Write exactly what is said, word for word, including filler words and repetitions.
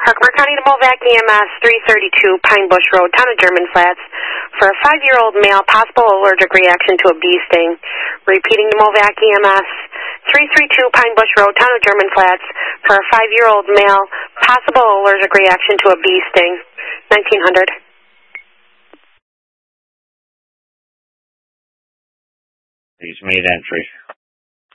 Herkimer County to Movac E M S, three thirty-two Pine Bush Road, town of German Flats, for a five-year-old male, possible allergic reaction to a bee sting. Repeating to Movac E M S, three thirty-two Pine Bush Road, town of German Flats, for a five-year-old male, possible allergic reaction to a bee sting. nineteen hundred. He's made entry.